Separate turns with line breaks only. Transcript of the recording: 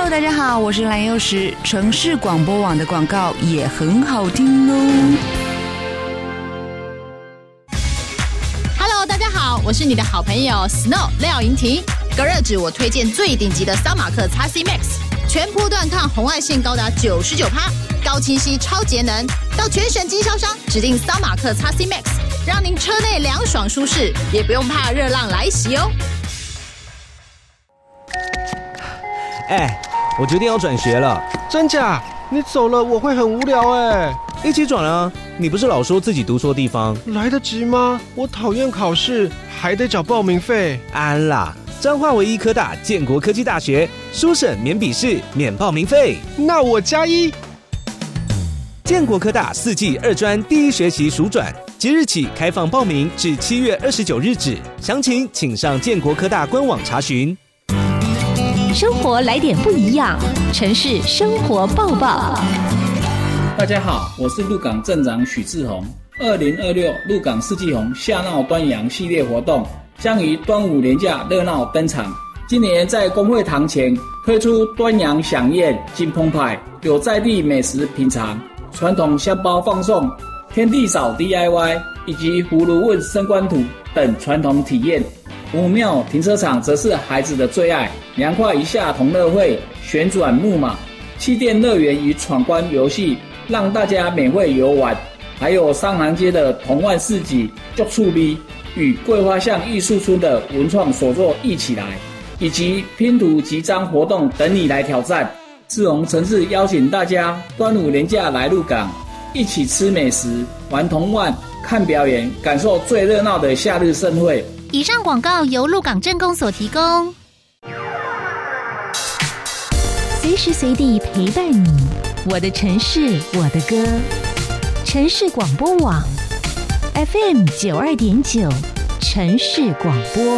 Hello， 大家好，我是蓝幼时。城市广播网的广告也很好听哦。
Hello， 大家好，我是你的好朋友 Snow 廖莹婷。隔热纸我推荐最顶级的桑马克 XC Max， 全波段抗红外线高达 99%， 高清晰超节能。到全省经销商指定桑马克 XC Max， 让您车内凉爽舒适，也不用怕热浪来袭哦。
我决定要转学了。
真假？你走了我会很无聊
一起转啊！你不是老说自己读错地方？
来得及吗？我讨厌考试，还得缴报名费。
安啦，彰化唯一科大建国科技大学，书审免笔试免报名费。
那我加一。
建国科大4技2专第一学期暑转，即日起开放报名至7月29日止，详情请上建国科大官网查询。
生活来点不一样，城市生活报报。
大家好，我是鹿港镇长许志宏。2026鹿港四季红夏闹端阳系列活动将于端午连假热闹登场。今年在公会堂前推出端阳飨宴金澎湃，有在地美食品尝、传统香包放送、天地扫 DIY 以及葫芦问升官图等传统体验。武庙停车场则是孩子的最爱，凉快一下同乐会、旋转木马、气垫乐园与闯关游戏，让大家免费游玩。还有商行街的同万市集、足趣味与桂花巷艺术村的文创手作一起来，以及拼图集章活动等你来挑战。志宏诚挚邀请大家端午连假来鹿港，一起吃美食、玩童玩、看表演，感受最热闹的夏日盛会。
以上广告由鹿港镇公所提供，随时随地陪伴你。我的城市，我的歌。城市广播网 FM 92.9，城市广播。